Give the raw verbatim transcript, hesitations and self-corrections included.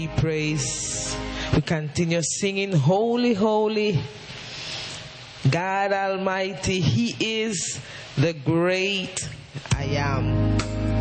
Praise. We continue singing, holy, holy, God Almighty. He is the great I am.